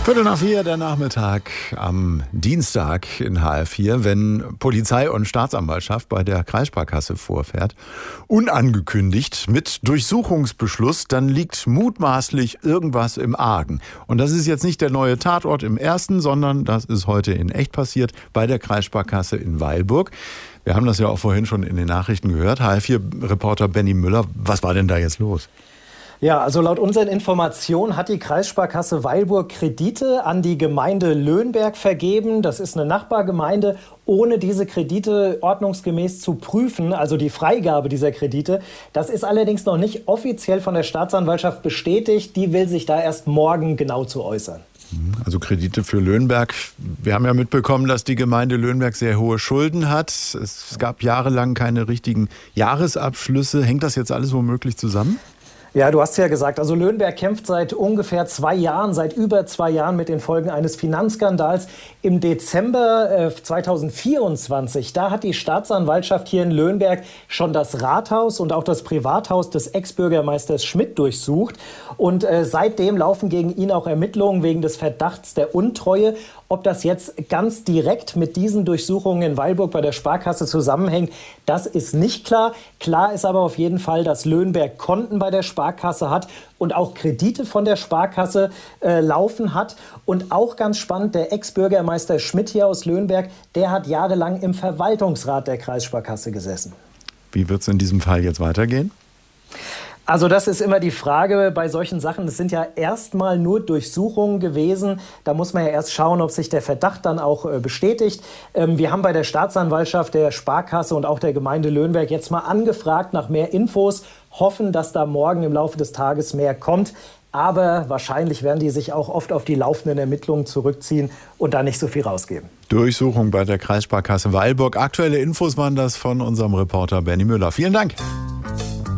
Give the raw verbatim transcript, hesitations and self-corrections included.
Viertel nach vier, der Nachmittag am Dienstag in H R vier, wenn Polizei und Staatsanwaltschaft bei der Kreissparkasse vorfährt, unangekündigt mit Durchsuchungsbeschluss, dann liegt mutmaßlich irgendwas im Argen. Und das ist jetzt nicht der neue Tatort im ersten, sondern das ist heute in echt passiert bei der Kreissparkasse in Weilburg. Wir haben das ja auch vorhin schon in den Nachrichten gehört. H R vier-Reporter Benny Müller, was war denn da jetzt los? Ja, also laut unseren Informationen hat die Kreissparkasse Weilburg Kredite an die Gemeinde Löhnberg vergeben. Das ist eine Nachbargemeinde, ohne diese Kredite ordnungsgemäß zu prüfen, also die Freigabe dieser Kredite. Das ist allerdings noch nicht offiziell von der Staatsanwaltschaft bestätigt. Die will sich da erst morgen genau zu äußern. Also Kredite für Löhnberg. Wir haben ja mitbekommen, dass die Gemeinde Löhnberg sehr hohe Schulden hat. Es gab jahrelang keine richtigen Jahresabschlüsse. Hängt das jetzt alles womöglich zusammen? Ja, du hast ja gesagt, also Löhnberg kämpft seit ungefähr zwei Jahren, seit über zwei Jahren mit den Folgen eines Finanzskandals. Im Dezember äh, zweitausendvierundzwanzig, da hat die Staatsanwaltschaft hier in Löhnberg schon das Rathaus und auch das Privathaus des Ex-Bürgermeisters Schmidt durchsucht. Und äh, seitdem laufen gegen ihn auch Ermittlungen wegen des Verdachts der Untreue. Ob das jetzt ganz direkt mit diesen Durchsuchungen in Weilburg bei der Sparkasse zusammenhängt, das ist nicht klar. Klar ist aber auf jeden Fall, dass Löhnberg Konten bei der Sparkasse hat und auch Kredite von der Sparkasse äh, laufen hat. Und auch ganz spannend, der Ex-Bürgermeister Schmidt hier aus Löhnberg, der hat jahrelang im Verwaltungsrat der Kreissparkasse gesessen. Wie wird es in diesem Fall jetzt weitergehen? Also das ist immer die Frage bei solchen Sachen. Es sind ja erstmal nur Durchsuchungen gewesen. Da muss man ja erst schauen, ob sich der Verdacht dann auch äh, bestätigt. Ähm, wir haben bei der Staatsanwaltschaft, der Sparkasse und auch der Gemeinde Löhnberg jetzt mal angefragt nach mehr Infos, hoffen, dass da morgen im Laufe des Tages mehr kommt. Aber wahrscheinlich werden die sich auch oft auf die laufenden Ermittlungen zurückziehen und da nicht so viel rausgeben. Durchsuchung bei der Kreissparkasse Weilburg. Aktuelle Infos waren das von unserem Reporter Benny Müller. Vielen Dank.